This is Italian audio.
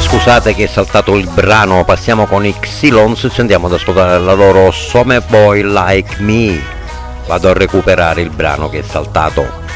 scusate che è saltato il brano, passiamo con i Xylons, ci andiamo ad ascoltare la loro Some Boy Like Me. Vado a recuperare il brano che è saltato.